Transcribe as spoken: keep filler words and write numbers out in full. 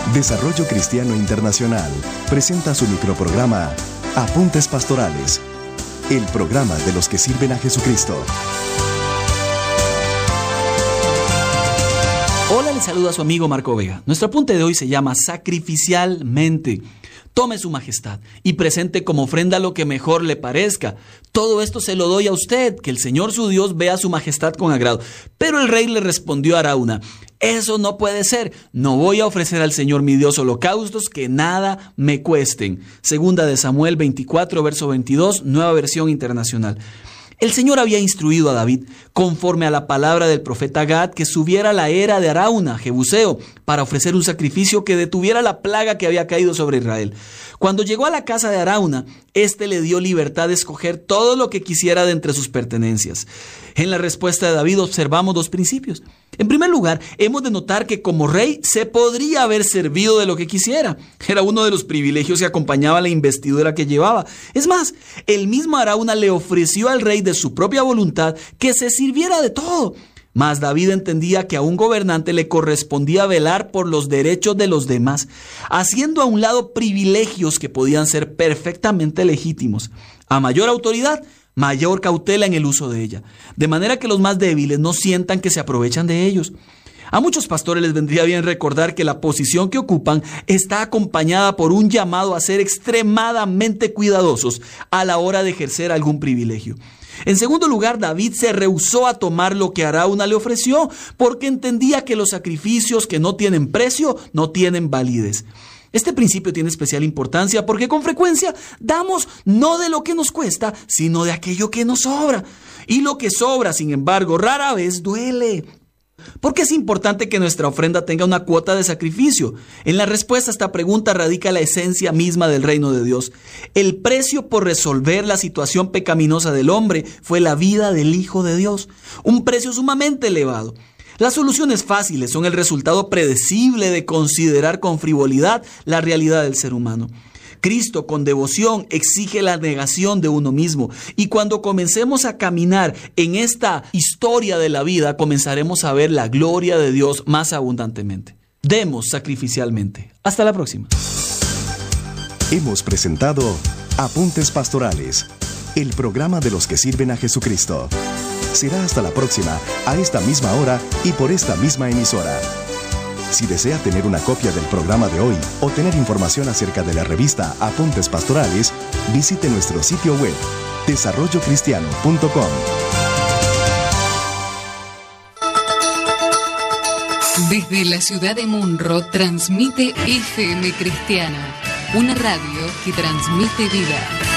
Desarrollo Cristiano Internacional presenta su microprograma Apuntes Pastorales, el programa de los que sirven a Jesucristo. Hola, le saluda a su amigo Marco Vega. Nuestro apunte de hoy se llama Sacrificialmente. Tome su majestad y presente como ofrenda lo que mejor le parezca. Todo esto se lo doy a usted, que el Señor su Dios vea su majestad con agrado. Pero el rey le respondió a Araúna: eso no puede ser. No voy a ofrecer al Señor mi Dios holocaustos que nada me cuesten. Segunda de Samuel veinticuatro, verso veintidós, Nueva Versión Internacional. El Señor había instruido a David, conforme a la palabra del profeta Gad, que subiera a la era de Araúna, Jebuseo, para ofrecer un sacrificio que detuviera la plaga que había caído sobre Israel. Cuando llegó a la casa de Araúna, éste le dio libertad de escoger todo lo que quisiera de entre sus pertenencias. En la respuesta de David observamos dos principios. En primer lugar, hemos de notar que como rey se podría haber servido de lo que quisiera. Era uno de los privilegios que acompañaba la investidura que llevaba. Es más, el mismo Araúna le ofreció al rey de su propia voluntad que se sirviera de todo. Mas David entendía que a un gobernante le correspondía velar por los derechos de los demás, haciendo a un lado privilegios que podían ser perfectamente legítimos. A mayor autoridad, mayor cautela en el uso de ella, de manera que los más débiles no sientan que se aprovechan de ellos. A muchos pastores les vendría bien recordar que la posición que ocupan está acompañada por un llamado a ser extremadamente cuidadosos a la hora de ejercer algún privilegio. En segundo lugar, David se rehusó a tomar lo que Araúna le ofreció, porque entendía que los sacrificios que no tienen precio no tienen validez. Este principio tiene especial importancia porque con frecuencia damos no de lo que nos cuesta, sino de aquello que nos sobra. Y lo que sobra, sin embargo, rara vez duele. ¿Por qué es importante que nuestra ofrenda tenga una cuota de sacrificio? En la respuesta a esta pregunta radica la esencia misma del reino de Dios. El precio por resolver la situación pecaminosa del hombre fue la vida del Hijo de Dios, un precio sumamente elevado. Las soluciones fáciles son el resultado predecible de considerar con frivolidad la realidad del ser humano. Cristo, con devoción, exige la negación de uno mismo. Y cuando comencemos a caminar en esta historia de la vida, comenzaremos a ver la gloria de Dios más abundantemente. Demos sacrificialmente. Hasta la próxima. Hemos presentado Apuntes Pastorales, el programa de los que sirven a Jesucristo. Será hasta la próxima, a esta misma hora y por esta misma emisora. Si desea tener una copia del programa de hoy o tener información acerca de la revista Apuntes Pastorales, visite nuestro sitio web, desarrollo cristiano punto com. Desde la ciudad de Munro transmite F M Cristiana, una radio que transmite vida.